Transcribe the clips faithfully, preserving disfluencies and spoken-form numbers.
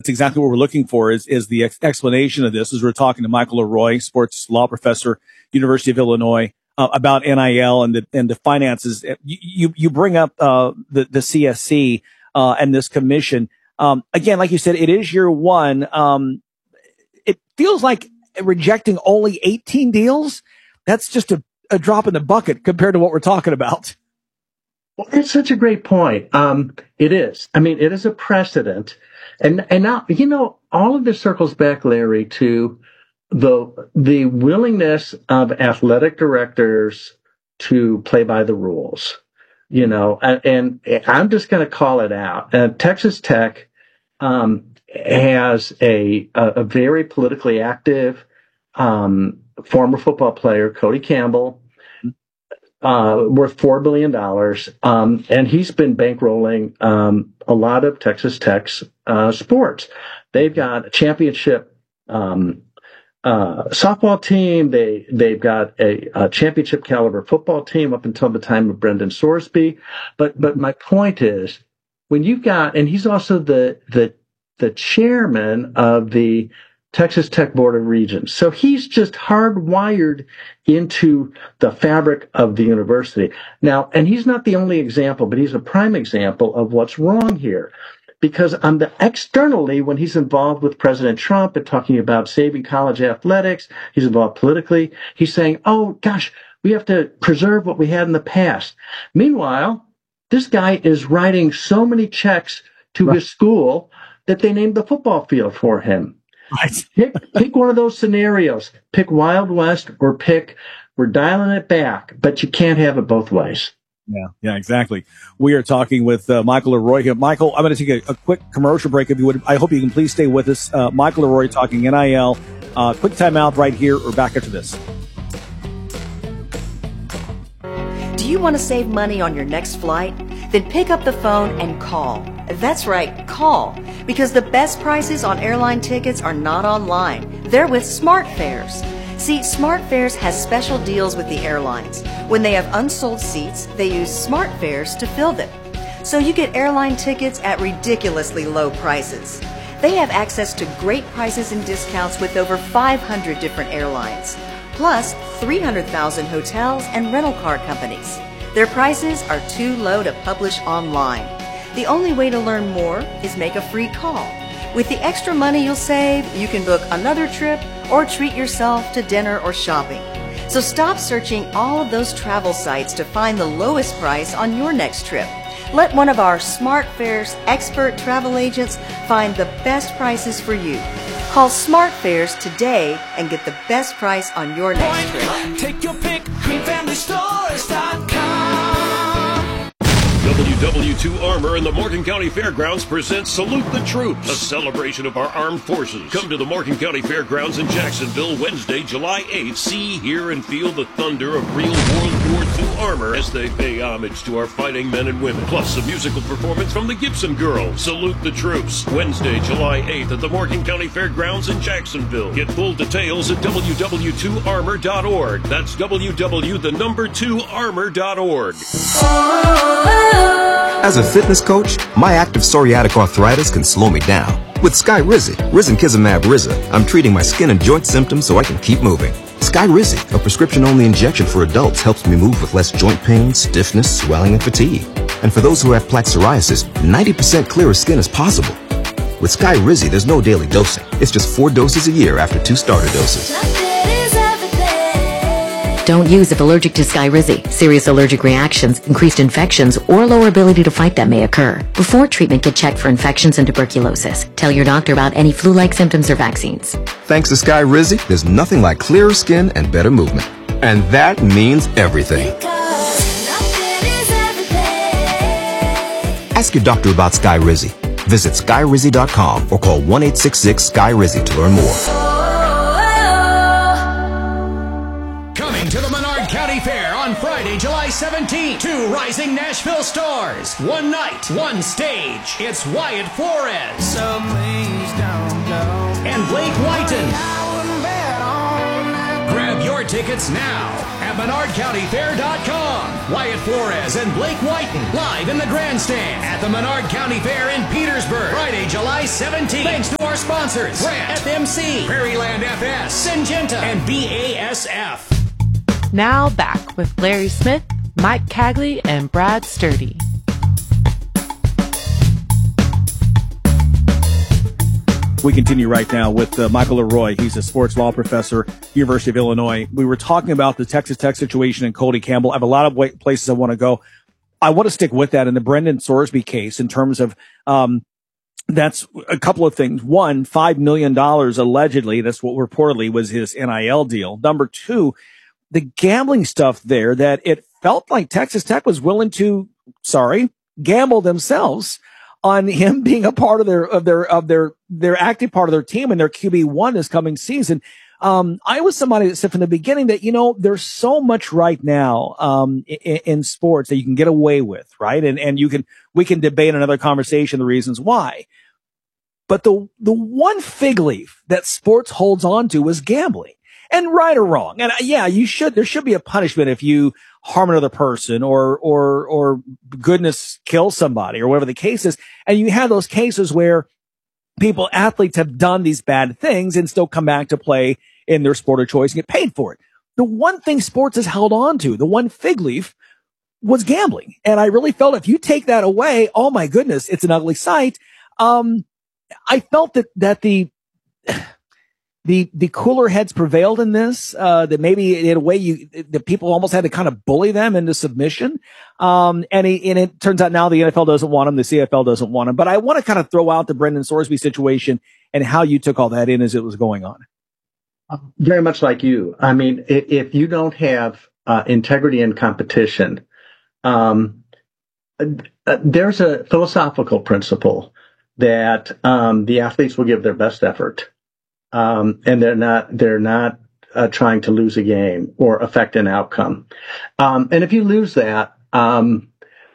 that's exactly what we're looking for is, is the ex- explanation of this as we're talking to Michael Leroy, sports law professor, University of Illinois, uh, about N I L and the, and the finances. You, you, you bring up, uh, the, the C S C, uh, and this commission. Um, again, like you said, it is year one. Um, it feels like rejecting only eighteen deals. That's just a, a drop in the bucket compared to what we're talking about. Well, it's such a great point. Um, it is. I mean, it is a precedent. And, and now, you know, all of this circles back, Larry, to the, the willingness of athletic directors to play by the rules, you know, and, and I'm just going to call it out. Uh, Texas Tech, um, has a, a, a very politically active, um, former football player, Cody Campbell, Uh, worth four billion dollars. Um, and he's been bankrolling, um, a lot of Texas Tech's, uh, sports. They've got a championship, um, uh, softball team. They, they've got a, a championship caliber football team up until the time of Brendan Sorsby. But, but my point is when you've got, and he's also the, the, the chairman of the Texas Tech Board of Regents. So he's just hardwired into the fabric of the university. Now, and he's not the only example, but he's a prime example of what's wrong here. Because on the externally, when he's involved with President Trump and talking about saving college athletics, he's involved politically, he's saying, oh gosh, we have to preserve what we had in the past. Meanwhile, this guy is writing so many checks to right. his school that they named the football field for him. Right. pick, pick one of those scenarios. Pick Wild West or pick, we're dialing it back, but you can't have it both ways. Yeah, yeah, exactly. We are talking with uh, Michael Leroy here. Michael, I'm going to take a, a quick commercial break if you would. I hope you can please stay with us. Uh, Michael Leroy talking N I L. Uh, quick timeout right here. We're back after this. Do you want to save money on your next flight? Then pick up the phone and call. That's right, call. Because the best prices on airline tickets are not online. They're with SmartFares. See, SmartFares has special deals with the airlines. When they have unsold seats, they use SmartFares to fill them. So you get airline tickets at ridiculously low prices. They have access to great prices and discounts with over five hundred different airlines, plus three hundred thousand hotels and rental car companies. Their prices are too low to publish online. The only way to learn more is make a free call. With the extra money you'll save, you can book another trip or treat yourself to dinner or shopping. So stop searching all of those travel sites to find the lowest price on your next trip. Let one of our SmartFares expert travel agents find the best prices for you. Call SmartFares today and get the best price on your next trip. Take your pick, green family stores dot com. W W two Armor and the Morgan County Fairgrounds presents Salute the Troops, a celebration of our armed forces. Come to the Morgan County Fairgrounds in Jacksonville Wednesday, July eighth. See, hear, and feel the thunder of real World War Two armor as they pay homage to our fighting men and women. Plus, a musical performance from the Gibson Girls. Salute the Troops, Wednesday, July eighth at the Morgan County Fairgrounds in Jacksonville. Get full details at W W two armor dot org. That's W W the number two armor dot org. As a fitness coach, my active psoriatic arthritis can slow me down. With Skyrizi, Risankizumab Riza, I'm treating my skin and joint symptoms so I can keep moving. Skyrizi, a prescription-only injection for adults, helps me move with less joint pain, stiffness, swelling, and fatigue. And for those who have plaque psoriasis, ninety percent clearer skin is possible. With Skyrizi, there's no daily dosing. It's just four doses a year after two starter doses. Don't use if allergic to Skyrizi. Serious allergic reactions, increased infections, or lower ability to fight them may occur. Before treatment, get checked for infections and tuberculosis. Tell your doctor about any flu-like symptoms or vaccines. Thanks to Skyrizi, there's nothing like clearer skin and better movement. And that means everything. Ask your doctor about Skyrizi. Visit Skyrizi dot com or call one eight six six Skyrizi to learn more. To the Menard County Fair on Friday, July seventeenth. Two rising Nashville stars. One night, one stage. It's Wyatt Flores. So please don't go. And Blake Whiten. Grab your tickets now at Menard County Fair dot com. Wyatt Flores and Blake Whiten live in the grandstand at the Menard County Fair in Petersburg. Friday, July seventeenth. Thanks to our sponsors, Brand, F M C, Prairieland F S, Syngenta, and B A S F. Now back with Larry Smith, Mike Cagley, and Brad Sturdy. We continue right now with uh, Michael Leroy. He's a sports law professor, University of Illinois. We were talking about the Texas Tech situation and Cody Campbell. I have a lot of way- places I want to go. I want to stick with that in the Brendan Sorsby case in terms of, um, that's a couple of things. One, five million dollars allegedly, that's what reportedly was his N I L deal. Number two, the gambling stuff there that it felt like Texas Tech was willing to, sorry, gamble themselves on him being a part of their, of their, of their, their active part of their team and their Q B one this coming season. Um, I was somebody that said from the beginning that, you know, there's so much right now, um, in, in sports that you can get away with, right? And, and you can, we can debate another conversation, the reasons why. But the, the one fig leaf that sports holds on to is gambling. And right or wrong. And uh, yeah, you should, there should be a punishment if you harm another person or, or, or goodness, kill somebody or whatever the case is. And you have those cases where people, athletes have done these bad things and still come back to play in their sport of choice and get paid for it. The one thing sports has held on to, the one fig leaf, was gambling. And I really felt if you take that away, oh my goodness, it's an ugly sight. Um, I felt that, that the, the, the cooler heads prevailed in this, uh, that maybe in a way you, the people almost had to kind of bully them into submission. Um, and, he, and it turns out now the N F L doesn't want him. The C F L doesn't want him, but I want to kind of throw out the Brendan Sorsby situation and how you took all that in as it was going on. Very much like you. I mean, if, if you don't have uh, integrity in competition, um, uh, there's a philosophical principle that um, the athletes will give their best effort. Um, and they're not, they're not, uh, trying to lose a game or affect an outcome. Um, and if you lose that, um,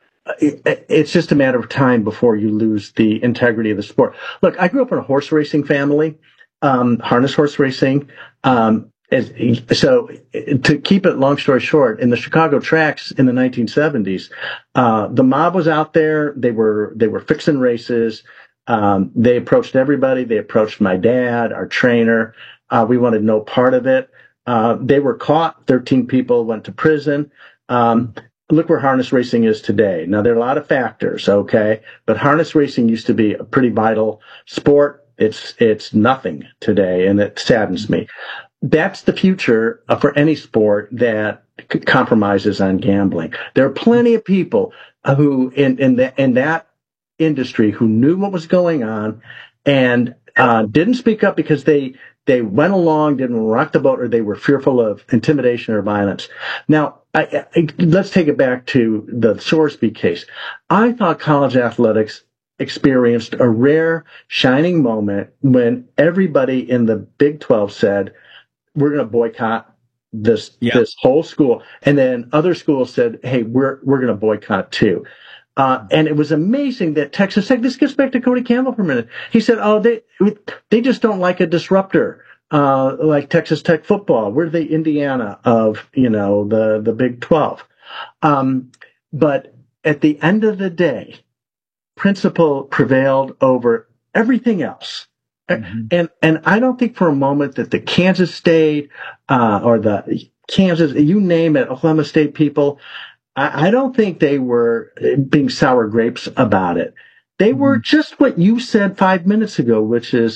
it, it's just a matter of time before you lose the integrity of the sport. Look, I grew up in a horse racing family, um, harness horse racing. Um, as, so to keep it long story short, in the Chicago tracks in the nineteen seventies, uh, the mob was out there. They were, they were fixing races. Um, they approached everybody. They approached my dad, our trainer. Uh, we wanted no part of it. Uh, they were caught. thirteen people went to prison. Um, look where harness racing is today. Now, there are a lot of factors, okay? But harness racing used to be a pretty vital sport. It's, it's nothing today, and it saddens me. That's the future uh, for any sport that c- compromises on gambling. There are plenty of people uh, who, in, in, the, in that industry, who knew what was going on and uh, didn't speak up because they they went along, didn't rock the boat, or they were fearful of intimidation or violence. Now, I, I, let's take it back to the Sorsby case. I thought college athletics experienced a rare, shining moment when everybody in the Big twelve said, we're going to boycott this yeah. this whole school. And then other schools said, hey, we're we're going to boycott too. Uh, and it was amazing that Texas Tech, this gets back to Cody Campbell for a minute. He said, oh, they, they just don't like a disruptor, uh, like Texas Tech football. We're the Indiana of, you know, the, the Big twelve. Um, but at the end of the day, principle prevailed over everything else. Mm-hmm. And, and I don't think for a moment that the Kansas State, uh, or the Kansas, you name it, Oklahoma State people, I don't think they were being sour grapes about it. They were just what you said five minutes ago, which is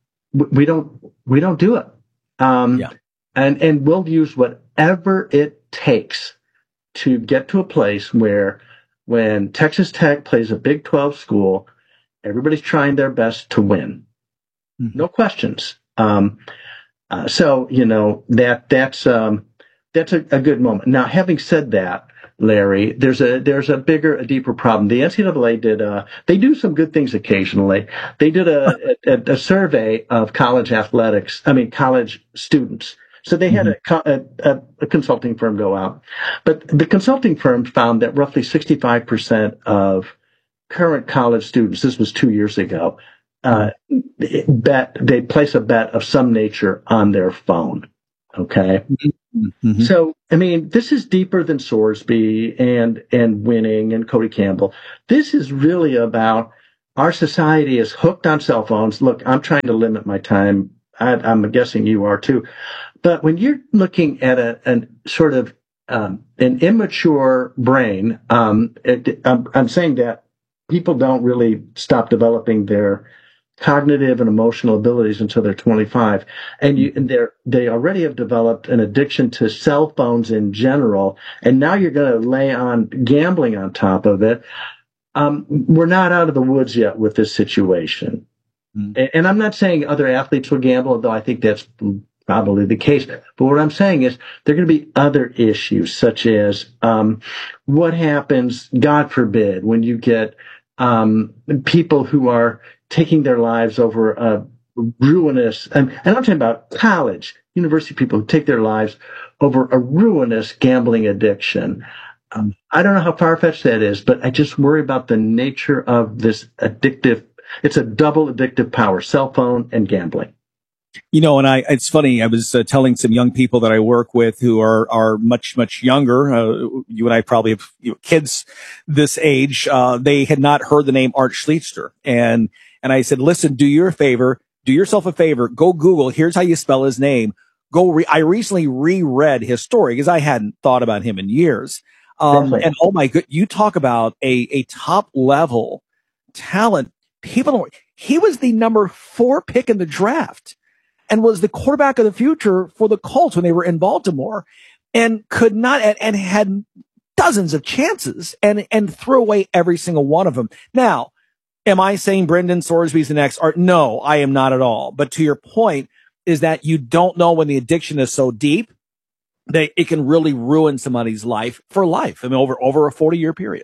we don't we don't do it, um, yeah. and and we'll use whatever it takes to get to a place where when Texas Tech plays a Big twelve school, everybody's trying their best to win, mm-hmm. no questions. Um, uh, so you know that that's um, that's a, a good moment. Now, having said that, Larry, there's a there's a bigger, a deeper problem. The N C double A did uh they do some good things occasionally. They did a a, a survey of college athletics. I mean, college students. So they had a, a a consulting firm go out, but the consulting firm found that roughly sixty-five percent of current college students, this was two years ago, uh bet they place a bet of some nature on their phone. Okay. Mm-hmm. So, I mean, this is deeper than Sorsby and, and winning and Cody Campbell. This is really about our society is hooked on cell phones. Look, I'm trying to limit my time. I, I'm guessing you are too. But when you're looking at a, an sort of um, an immature brain, um, it, I'm, I'm saying that people don't really stop developing their cognitive and emotional abilities until they're twenty-five, and you and they're they already have developed an addiction to cell phones in general, and now you're going to lay on gambling on top of it. Um, we're not out of the woods yet with this situation, mm. and, and I'm not saying other athletes will gamble, though I think that's probably the case. But what I'm saying is there are going to be other issues, such as um, what happens, God forbid, when you get um, people who are taking their lives over a ruinous, and, and I'm talking about college, university people who take their lives over a ruinous gambling addiction. Um, I don't know how far-fetched that is, but I just worry about the nature of this addictive, it's a double addictive power, cell phone and gambling. You know, and I, it's funny, I was uh, telling some young people that I work with who are, are much, much younger. Uh, you and I probably have you know, kids this age. Uh, they had not heard the name Art Schlichter. And, and I said, listen, do you a favor, do yourself a favor, go Google. Here's how you spell his name. Go re- I recently reread his story because I hadn't thought about him in years. Um, and oh my good, you talk about a, a top level talent. People don't, he was the number four pick in the draft and was the quarterback of the future for the Colts when they were in Baltimore, and could not, and, and had dozens of chances and, and threw away every single one of them. Now, am I saying Brendan Sorsby's the next art? No, I am not at all. But to your point is that you don't know when the addiction is so deep that it can really ruin somebody's life for life. I mean, over, over a forty year period.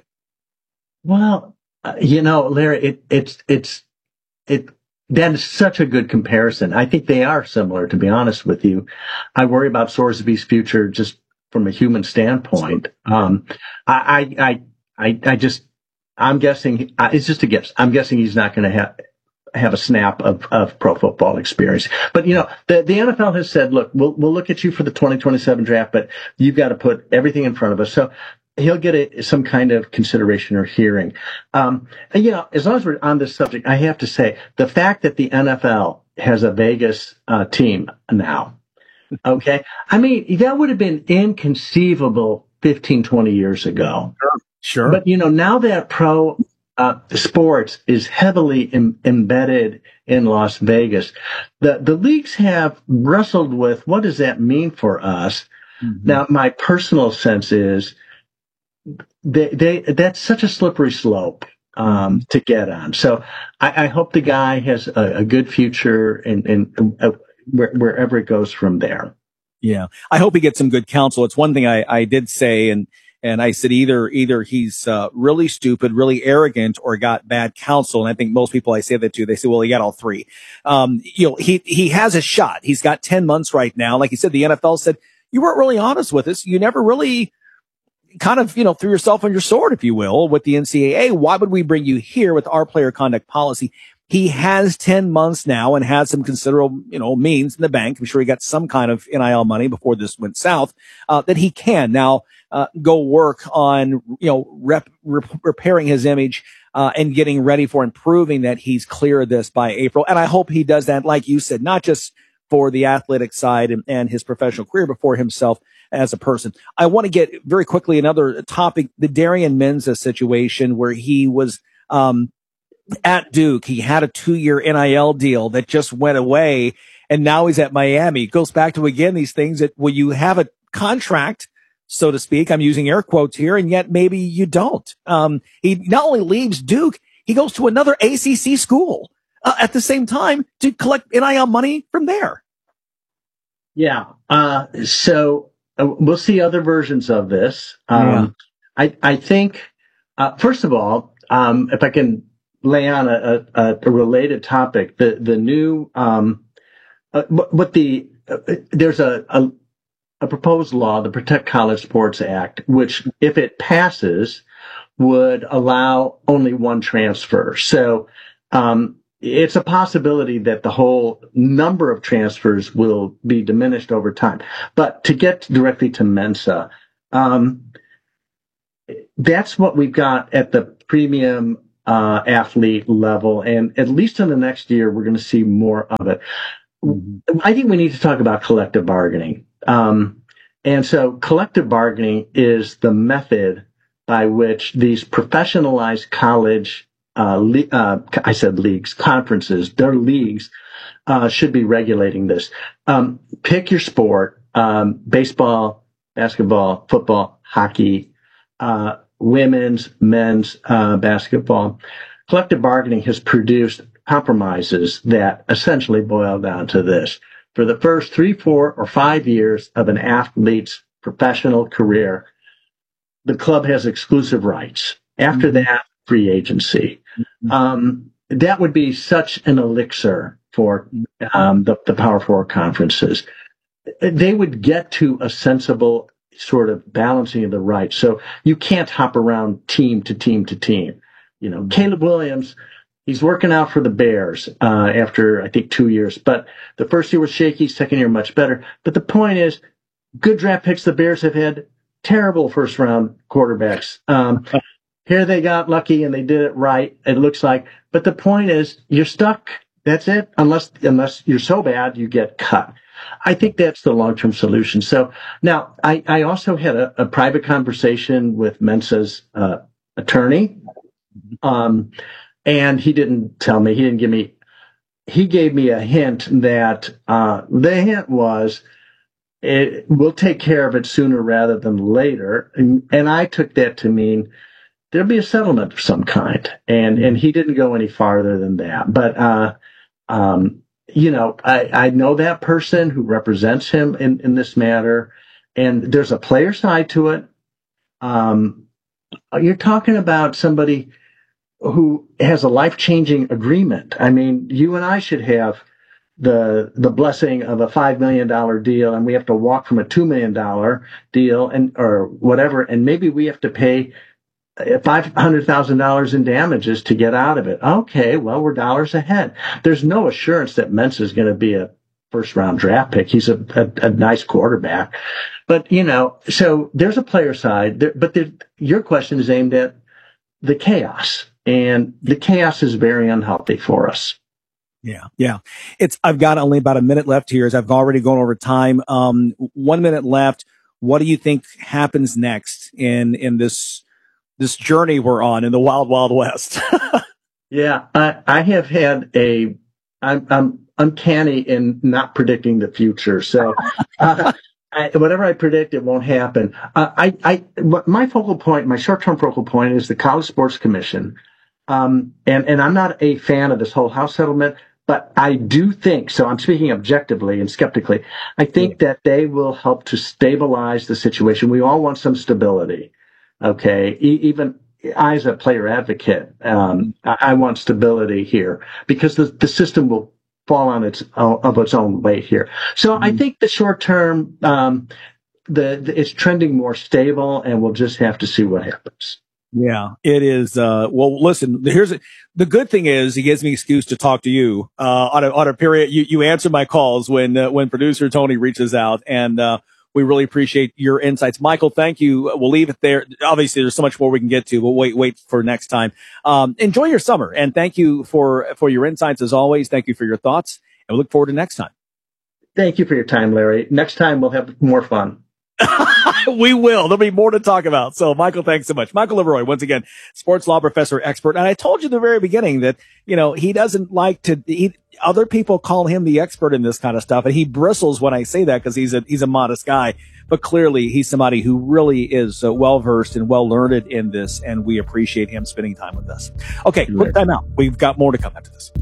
Well, uh, you know, Larry, it, it's, it's, it, that is such a good comparison. I think they are similar, to be honest with you. I worry about Sorsby's future just from a human standpoint. Um, I, I, I, I just, I'm guessing, it's just a guess. I'm guessing he's not going to have, have a snap of, of pro football experience. But, you know, the, the N F L has said, look, we'll, we'll look at you for the twenty twenty-seven draft, but you've got to put everything in front of us. So he'll get a, some kind of consideration or hearing. Um, and, you know, as long as we're on this subject, I have to say the fact that the N F L has a Vegas uh, team now, okay? I mean, that would have been inconceivable fifteen, twenty years ago. Sure. Sure. But, you know, now that pro uh, sports is heavily Im- embedded in Las Vegas, the, the leagues have wrestled with what does that mean for us? Mm-hmm. Now, my personal sense is they, they, that's such a slippery slope um, to get on. So I, I hope the guy has a, a good future in, in uh, where, wherever it goes from there. Yeah. I hope he gets some good counsel. It's one thing I, I did say, and And I said either either he's uh, really stupid, really arrogant, or got bad counsel. And I think most people I say that to, they say, well, he got all three. Um, you know, he he has a shot. He's got ten months right now. Like you said, the N F L said, you weren't really honest with us. You never really kind of, you know, threw yourself on your sword, if you will, with the N C double A. Why would we bring you here with our player conduct policy? He has ten months now and has some considerable, you know, means in the bank. I'm sure he got some kind of N I L money before this went south, uh, that he can now, uh, go work on, you know, rep, rep, repairing his image, uh, and getting ready for and proving that he's clear of this by April. And I hope he does that, like you said, not just for the athletic side and, and his professional career, but for himself as a person. I want to get very quickly another topic, the Darian Menza situation, where he was, um, at Duke. He had a two-year N I L deal that just went away, and now he's at Miami. It goes back to, again, these things that when you have a contract, so to speak, I'm using air quotes here, and yet maybe you don't. Um, he not only leaves Duke, he goes to another A C C school uh, at the same time to collect N I L money from there. Yeah. Uh, so uh, we'll see other versions of this. Um, yeah. I, I think, uh, first of all, um, if I can lay on a, a, a related topic, the, the new, um, uh, what the, uh, there's a, a, a proposed law, the Protect College Sports Act, which, if it passes, would allow only one transfer. So, um, it's a possibility that the whole number of transfers will be diminished over time. But to get directly to Mensa, um, that's what we've got at the premium uh, athlete level. And at least in the next year, we're going to see more of it. Mm-hmm. I think we need to talk about collective bargaining. Um, and so collective bargaining is the method by which these professionalized college, uh, le- uh, I said leagues, conferences, their leagues, uh, should be regulating this. Um, pick your sport, um, baseball, basketball, football, hockey, uh, women's, men's, uh, basketball. Collective bargaining has produced compromises that essentially boil down to this. For the first three, four, or five years of an athlete's professional career, the club has exclusive rights. After mm-hmm. that, free agency. Mm-hmm. Um, that would be such an elixir for um, the, the Power Four conferences. They would get to a sensible sort of balancing of the rights. So you can't hop around team to team to team. You know, Caleb Williams, he's working out for the Bears uh, after, I think, two years. But the first year was shaky, second year much better. But the point is, good draft picks. The Bears have had terrible first-round quarterbacks. Um, here they got lucky and they did it right, it looks like. But the point is, you're stuck. That's it. Unless unless you're so bad, you get cut. I think that's the long-term solution. So now, I, I also had a, a private conversation with Mensa's uh, attorney. Um, and he didn't tell me, he didn't give me, he gave me a hint that, uh, the hint was, it, we'll take care of it sooner rather than later. And, and I took that to mean there'll be a settlement of some kind. And, and he didn't go any farther than that. But, uh, um, you know, I, I know that person who represents him in, in this matter, and there's a player side to it. Um, you're talking about somebody who has a life-changing agreement. I mean, you and I should have the the blessing of a five million dollars deal, and we have to walk from a two million dollars deal and or whatever, and maybe we have to pay five hundred thousand dollars in damages to get out of it. Okay, well, we're dollars ahead. There's no assurance that Mensa is going to be a first-round draft pick. He's a, a, a nice quarterback. But, you know, so there's a player side, there, but there, your question is aimed at the chaos. And the chaos is very unhealthy for us. Yeah, yeah. It's. I've got only about a minute left here, as I've already gone over time. Um, one minute left. What do you think happens next in in this this journey we're on in the wild, wild west? Yeah, I, I have had a. I'm, I'm uncanny in not predicting the future. So, uh, I, whatever I predict, it won't happen. Uh, I, I, my focal point, my short-term focal point, is the College Sports Commission. Um, and, and I'm not a fan of this whole House settlement, but I do think, so I'm speaking objectively and skeptically, I think that they will help to stabilize the situation. We all want some stability. Okay. E- even I, as a player advocate, um, I, I want stability here because the, the system will fall on its own, of its own weight here. So mm-hmm. I think the short term, um, the, the it's trending more stable, and we'll just have to see what happens. Yeah, it is. Uh, well, listen, here's a, the good thing is he gives me an excuse to talk to you, uh, on a, on a period. You, you answer my calls when, uh, when producer Tony reaches out, and, uh, we really appreciate your insights. Michael, thank you. We'll leave it there. Obviously, there's so much more we can get to. We'll wait, wait for next time. Um, enjoy your summer, and thank you for, for your insights as always. Thank you for your thoughts, and we look forward to next time. Thank you for your time, Larry. Next time we'll have more fun. We will. There'll be more to talk about. So, Michael, thanks so much. Michael Leroy, once again, sports law professor, expert. And I told you in the very beginning that, you know, he doesn't like to, he, other people call him the expert in this kind of stuff. And he bristles when I say that because he's a, he's a modest guy. But clearly he's somebody who really is uh, well versed and well learned in this. And we appreciate him spending time with us. Okay, quick time out. We've got more to come after this.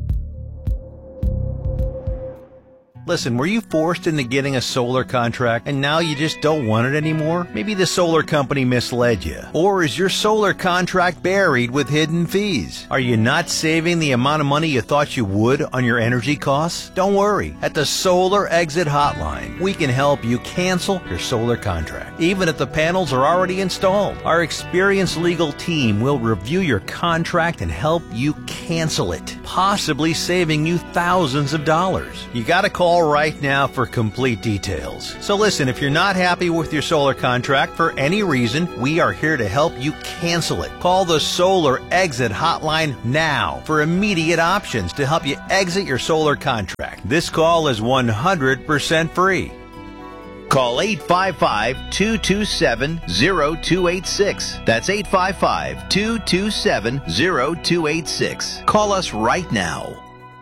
Listen, were you forced into getting a solar contract and now you just don't want it anymore? Maybe the solar company misled you. Or is your solar contract buried with hidden fees? Are you not saving the amount of money you thought you would on your energy costs? Don't worry. At the Solar Exit Hotline, we can help you cancel your solar contract. even if the panels are already installed. Our experienced legal team will review your contract and help you cancel it, possibly saving you thousands of dollars. You gotta call right now for complete details. So listen, if you're not happy with your solar contract for any reason, we are here to help you cancel it. Call the Solar Exit Hotline now for immediate options to help you exit your solar contract. This call is one hundred percent free. Call eight five five, two two seven, zero two eight six. That's eight five five, two two seven, zero two eight six. Call us right now.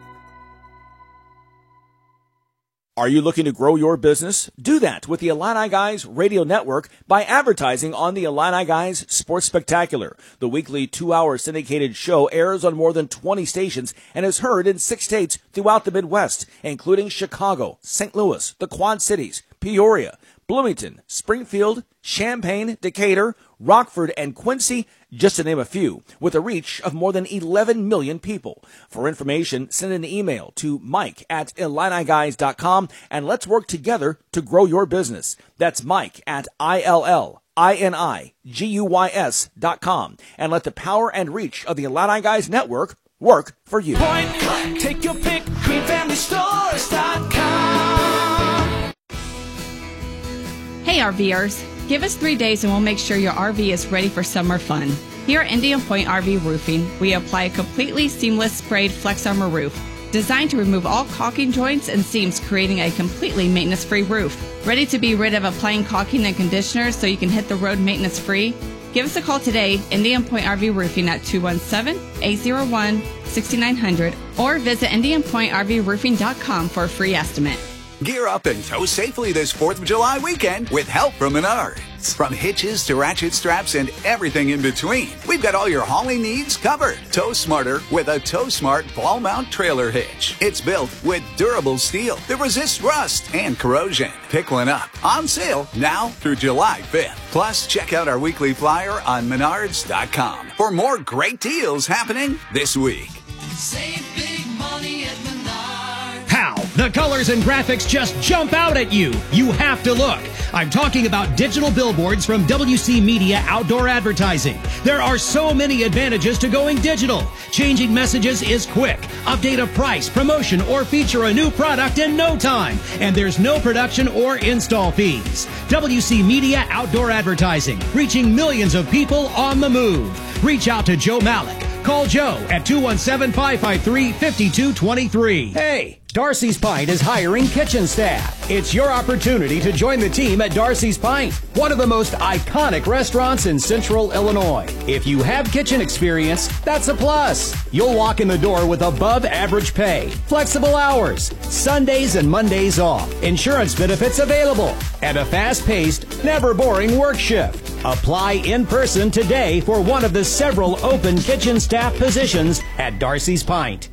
Are you looking to grow your business? Do that with the Illini Guys Radio Network by advertising on the Illini Guys Sports Spectacular. The weekly two-hour syndicated show airs on more than twenty stations and is heard in six states throughout the Midwest, including Chicago, Saint Louis, the Quad Cities, Peoria, Bloomington, Springfield, Champaign, Decatur, Rockford, and Quincy, just to name a few, with a reach of more than eleven million people. For information, send an email to Mike at Illini Guys dot com and let's work together to grow your business. That's Mike at I L L I N I G U Y S dot com, and let the power and reach of the Illini Guys Network work for you. Point, take your pick, green family stores dot com. Hey RVers, give us three days and we'll make sure your R V is ready for summer fun. Here at Indian Point R V Roofing, we apply a completely seamless sprayed Flex Armor roof, designed to remove all caulking joints and seams, creating a completely maintenance-free roof. Ready to be rid of applying caulking and conditioners so you can hit the road maintenance-free? Give us a call today, Indian Point R V Roofing at two one seven, eight zero one, six nine zero zero, or visit Indian Point R V Roofing dot com for a free estimate. Gear up and tow safely this fourth of July weekend with help from Menards. From hitches to ratchet straps and everything in between, we've got all your hauling needs covered. Tow smarter with a Tow Smart ball mount trailer hitch. It's built with durable steel that resists rust and corrosion. Pick one up. On sale now through July fifth. Plus, check out our weekly flyer on Menards dot com for more great deals happening this week. Save big money at Menards. How? The colors and graphics just jump out at you. You have to look. I'm talking about digital billboards from W C Media Outdoor Advertising. There are so many advantages to going digital. Changing messages is quick. Update a price, promotion, or feature a new product in no time. And there's no production or install fees. W C Media Outdoor Advertising, reaching millions of people on the move. Reach out to Joe Malik. Call Joe at two one seven, five five three, five two two three. Hey, Darcy's Pint is hiring kitchen staff. It's your opportunity to join the team at Darcy's Pint, one of the most iconic restaurants in Central Illinois. If you have kitchen experience, that's a plus. You'll walk in the door with above average pay, flexible hours, Sundays and Mondays off, insurance benefits available, and a fast-paced, never boring work shift. Apply in person today for one of the several open kitchen staff positions at Darcy's Pint.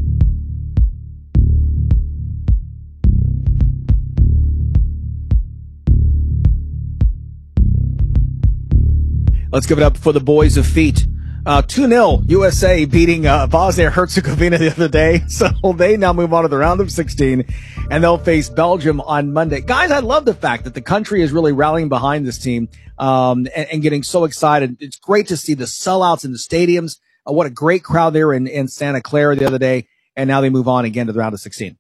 Let's give it up for the boys of feet. Uh, two nil U S A beating uh, Bosnia-Herzegovina the other day. So they now move on to the round of sixteen, and they'll face Belgium on Monday. Guys, I love the fact that the country is really rallying behind this team um, and, and getting so excited. It's great to see the sellouts in the stadiums. Uh, what a great crowd there in, in Santa Clara the other day, and now they move on again to the round of sixteen.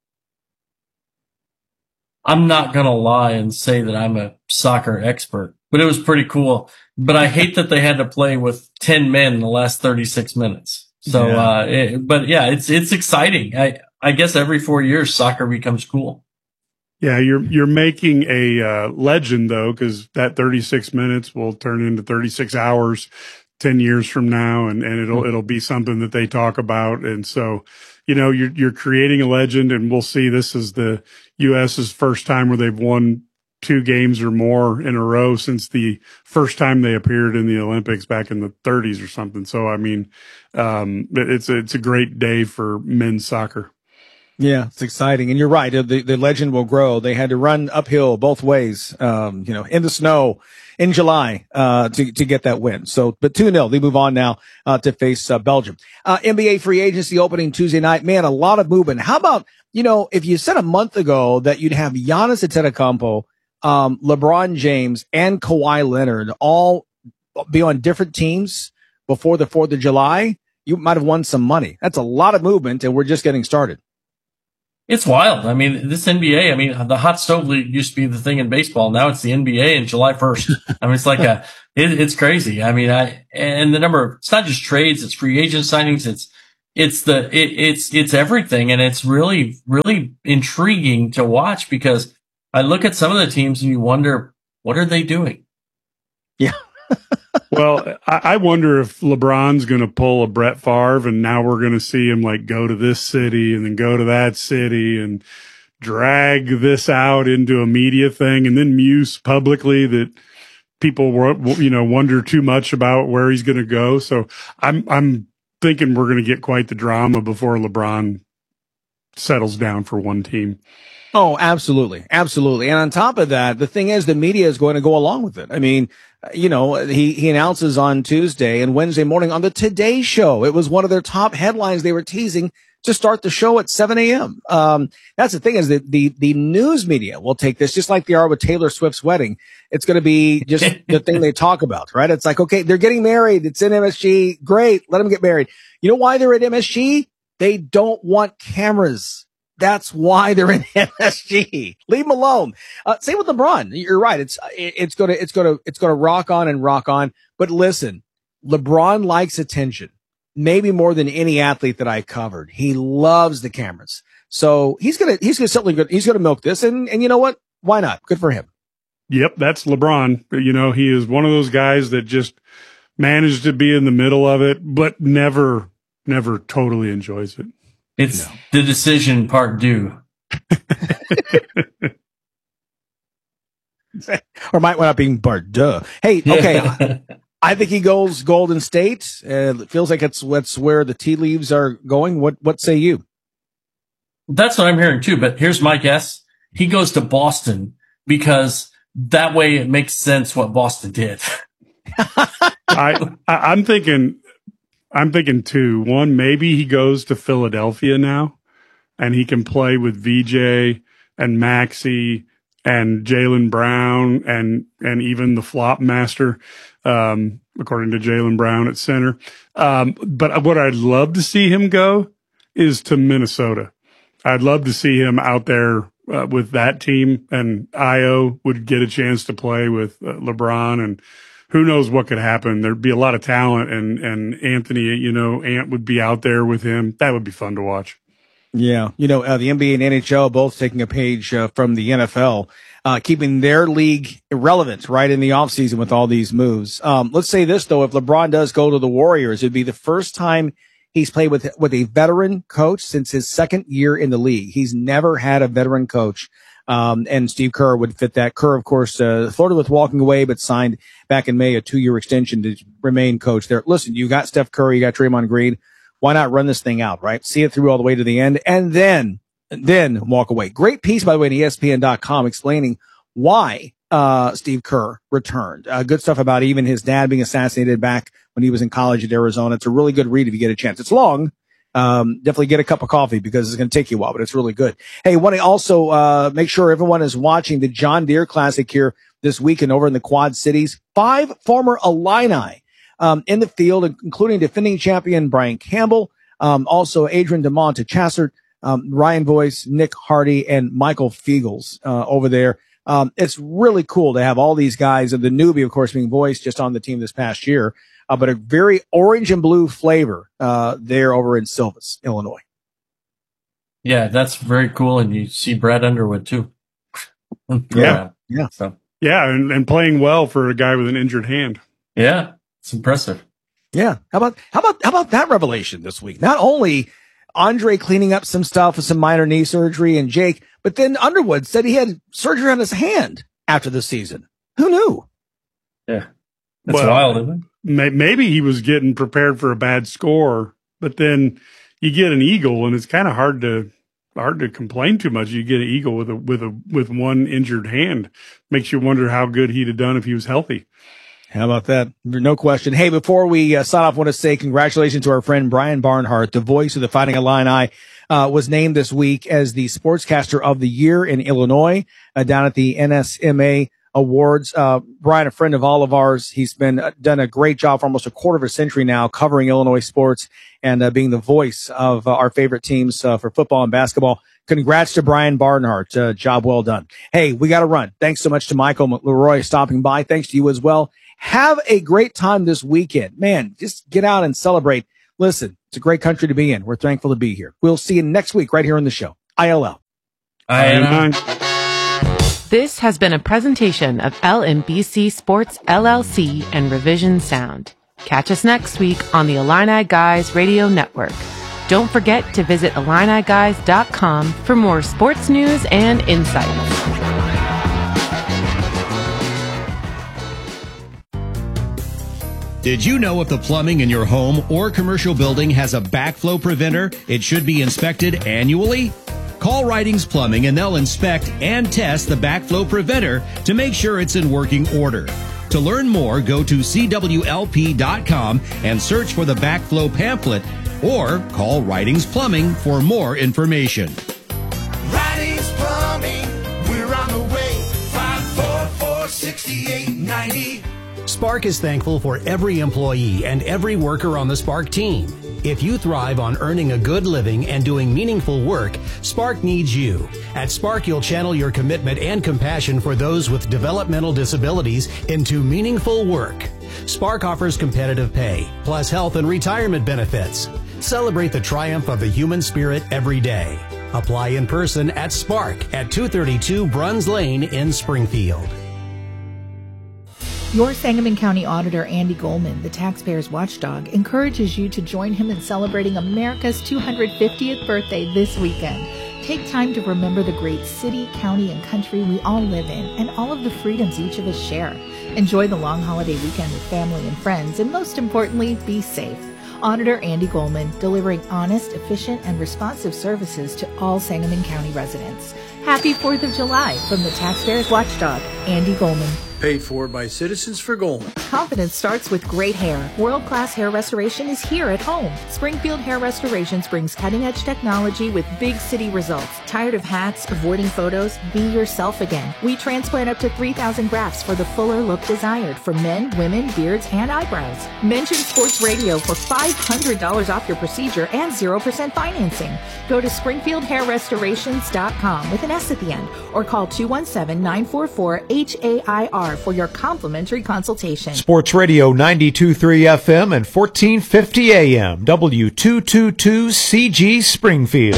I'm not going to lie and say that I'm a soccer expert, but it was pretty cool. But I hate that they had to play with ten men in the last thirty-six minutes. So, yeah. uh, it, but yeah, it's, it's exciting. I, I guess every four years soccer becomes cool. Yeah, you're, you're making a, uh, legend though, cause that thirty-six minutes will turn into thirty-six hours ten years from now. And, and it'll, it'll be something that they talk about. And so, you know, you're, you're creating a legend, and we'll see. This is the U S's first time where they've won two games or more in a row since the first time they appeared in the Olympics back in the thirties or something. So, I mean, um, it's, it's a great day for men's soccer. Yeah, it's exciting. And you're right. The, the legend will grow. They had to run uphill both ways, um, you know, in the snow in July, uh, to, to get that win. So, but two nil, they move on now, uh, to face, uh, Belgium. Uh, N B A free agency opening Tuesday night. Man, a lot of movement. How about, you know, if you said a month ago that you'd have Giannis Antetokounmpo um, LeBron James and Kawhi Leonard all be on different teams before the fourth of July, you might have won some money. That's a lot of movement, and we're just getting started. It's wild. I mean, this N B A, I mean, the hot stove league used to be the thing in baseball. Now it's the N B A in July first. I mean, it's like a, it, it's crazy. I mean, I, and the number of, it's not just trades, it's free agent signings. It's, it's the, it, it's, it's everything. And it's really, really intriguing to watch because I look at some of the teams and you wonder, what are they doing? Yeah. Well, I, I wonder if LeBron's going to pull a Brett Favre, and now we're going to see him like go to this city and then go to that city and drag this out into a media thing, and then muse publicly that people were, you know, wonder too much about where he's going to go. So I'm I'm thinking we're going to get quite the drama before LeBron settles down for one team. Oh, absolutely. Absolutely. And on top of that, the thing is the media is going to go along with it. I mean, you know, he, he announces on Tuesday and Wednesday morning on the Today Show. It was one of their top headlines they were teasing to start the show at seven a.m. Um, that's the thing is that the, the news media will take this just like they are with Taylor Swift's wedding. It's going to be just the thing they talk about, right? It's like, okay, they're getting married. It's in M S G. Great. Let them get married. You know why they're at M S G? They don't want cameras. That's why they're in M S G. Leave them alone. Uh, same with LeBron. You're right. It's, it's going to, it's going to, it's going to rock on and rock on. But listen, LeBron likes attention, maybe more than any athlete that I covered. He loves the cameras. So he's going to, he's going to certainly, go, he's going to milk this. And, and you know what? Why not? Good for him. Yep. That's LeBron. You know, he is one of those guys that just managed to be in the middle of it, but never, never totally enjoys it. It's no. The decision part due. Or might wind up being part duh. Hey, okay. I think he goes Golden State. Uh, it feels like it's that's where the tea leaves are going. What what say you? That's what I'm hearing too. But here's my guess: he goes to Boston because that way it makes sense what Boston did. I, I I'm thinking. I'm thinking two. One, maybe he goes to Philadelphia now and he can play with V J and Maxey and Jaylen Brown and, and even the flop master, um, according to Jaylen Brown at center. Um, but what I'd love to see him go is to Minnesota. I'd love to see him out there uh, with that team, and Io would get a chance to play with uh, LeBron, and who knows what could happen. There'd be a lot of talent, and, and Anthony, you know, Ant would be out there with him. That would be fun to watch. Yeah. You know, uh, the N B A and N H L both taking a page uh, from the N F L, uh, keeping their league irrelevant right in the offseason with all these moves. Um, let's say this, though. If LeBron does go to the Warriors, it'd be the first time he's played with, with a veteran coach since his second year in the league. He's never had a veteran coach. Um, and Steve Kerr would fit that. Kerr, of course, uh, flirted with walking away, but signed back in May a two-year extension to remain coach there. Listen, you got Steph Curry, you got Draymond Green. Why not run this thing out, right? See it through all the way to the end and then, then walk away. Great piece, by the way, in E S P N dot com explaining why, uh, Steve Kerr returned. Uh, good stuff about even his dad being assassinated back when he was in college at Arizona. It's a really good read if you get a chance. It's long. Um, definitely get a cup of coffee because it's going to take you a while, but it's really good. Hey, want to also, uh, make sure everyone is watching the John Deere Classic here this weekend over in the Quad Cities. Five former Illini, um, in the field, including defending champion Brian Campbell, um, also Adrian DeMonte Chassert, um, Ryan Boyce, Nick Hardy, and Michael Fiegels, uh, over there. Um, it's really cool to have all these guys, and the newbie, of course, being Boyce, just on the team this past year. Uh, but a very orange and blue flavor uh, there over in Silvis, Illinois. Yeah, that's very cool. And you see Brad Underwood, too. yeah. Yeah. So. Yeah, and, and playing well for a guy with an injured hand. Yeah, it's impressive. Yeah. How about how about how about that revelation this week? Not only Andre cleaning up some stuff with some minor knee surgery and Jake, but then Underwood said he had surgery on his hand after the season. Who knew? Yeah. That's well, wild, isn't it? Maybe he was getting prepared for a bad score, but then you get an eagle, and it's kind of hard to hard to complain too much. You get an eagle with a with a with one injured hand, makes you wonder how good he'd have done if he was healthy. How about that? No question. Hey, before we uh, sign off, I want to say congratulations to our friend Brian Barnhart, the voice of the Fighting Illini. uh, was named this week as the Sportscaster of the Year in Illinois, uh, down at the N S M A Awards. Uh, Brian, a friend of all of ours, he's been uh, done a great job for almost a quarter of a century now covering Illinois sports and uh, being the voice of uh, our favorite teams uh, for football and basketball. Congrats to Brian Barnhart. Uh, job well done. Hey, we got to run. Thanks so much to Michael Leroy stopping by. Thanks to you as well. Have a great time this weekend. Man, just get out and celebrate. Listen, it's a great country to be in. We're thankful to be here. We'll see you next week right here on the show. I L L. I L L. This has been a presentation of L M B C Sports L L C and Revision Sound. Catch us next week on the Illini Guys Radio Network. Don't forget to visit Illini Guys dot com for more sports news and insights. Did you know if the plumbing in your home or commercial building has a backflow preventer, it should be inspected annually? Call Writings Plumbing and they'll inspect and test the backflow preventer to make sure it's in working order. To learn more, go to C W L P dot com and search for the backflow pamphlet or call Writings Plumbing for more information. Writings Plumbing, we're on the way. five four four, six eight nine zero. Spark is thankful for every employee and every worker on the Spark team. If you thrive on earning a good living and doing meaningful work, Spark needs you. At Spark, you'll channel your commitment and compassion for those with developmental disabilities into meaningful work. Spark offers competitive pay, plus health and retirement benefits. Celebrate the triumph of the human spirit every day. Apply in person at Spark at two thirty-two Bruns Lane in Springfield. Your Sangamon County Auditor, Andy Goldman, the taxpayer's watchdog, encourages you to join him in celebrating America's two hundred fiftieth birthday this weekend. Take time to remember the great city, county, and country we all live in and all of the freedoms each of us share. Enjoy the long holiday weekend with family and friends, and most importantly, be safe. Auditor Andy Goldman, delivering honest, efficient, and responsive services to all Sangamon County residents. Happy fourth of July from the taxpayer's watchdog, Andy Goldman. Paid for by Citizens for Goldman. Confidence starts with great hair. World-class hair restoration is here at home. Springfield Hair Restorations brings cutting-edge technology with big city results. Tired of hats, avoiding photos? Be yourself again. We transplant up to three thousand grafts for the fuller look desired for men, women, beards, and eyebrows. Mention Sports Radio for five hundred dollars off your procedure and zero percent financing. Go to Springfield Hair Restorations dot com with an S at the end or call two one seven, nine four four, H A I R for your complimentary consultation. Sports Radio ninety-two point three F M and fourteen fifty A M, W two twenty-two C G Springfield.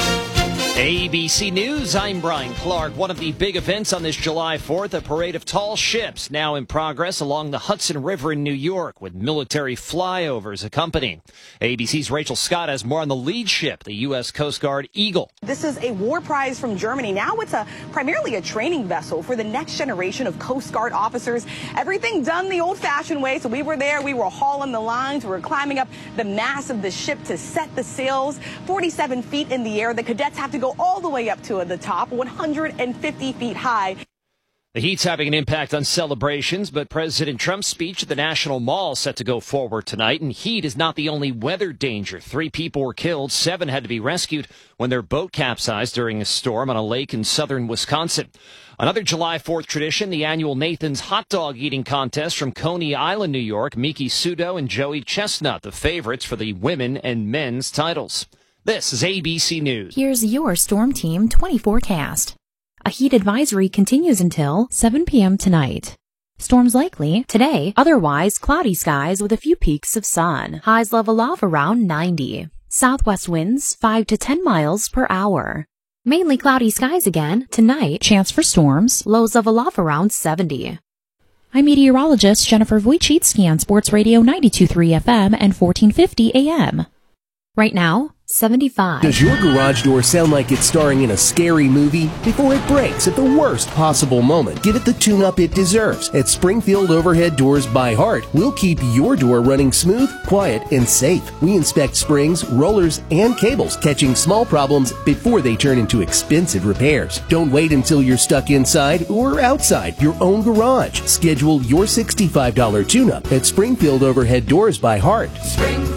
A B C News, I'm Brian Clark. One of the big events on this July fourth, a parade of tall ships now in progress along the Hudson River in New York with military flyovers accompanying. A B C's Rachel Scott has more on the lead ship, the U S Coast Guard Eagle. This is a war prize from Germany. Now it's a primarily a training vessel for the next generation of Coast Guard officers. Everything done the old-fashioned way. So we were there, we were hauling the lines, we were climbing up the mast of the ship to set the sails. forty-seven feet in the air. The cadets have to go all the way up to the top, one hundred fifty feet high. The heat's having an impact on celebrations, but President Trump's speech at the National Mall set to go forward tonight, and heat is not the only weather danger. Three people were killed, seven had to be rescued when their boat capsized during a storm on a lake in southern Wisconsin. Another July fourth tradition, the annual Nathan's Hot Dog Eating Contest from Coney Island, New York. Miki Sudo and Joey Chestnut, the favorites for the women and men's titles. This is A B C News. Here's your Storm Team twenty forecast. A heat advisory continues until seven p.m. tonight. Storms likely today, otherwise cloudy skies with a few peaks of sun. Highs level off around ninety. Southwest winds five to ten miles per hour. Mainly cloudy skies again tonight. Chance for storms. Lows level off around seventy. I'm meteorologist Jennifer Wojcicki on Sports Radio ninety-two point three F M and fourteen fifty A M. Right now, seventy-five. Does your garage door sound like it's starring in a scary movie? Before it breaks at the worst possible moment, give it the tune-up it deserves. At Springfield Overhead Doors by Heart, we'll keep your door running smooth, quiet, and safe. We inspect springs, rollers, and cables, catching small problems before they turn into expensive repairs. Don't wait until you're stuck inside or outside your own garage. Schedule your sixty-five dollars tune-up at Springfield Overhead Doors by Heart. Springfield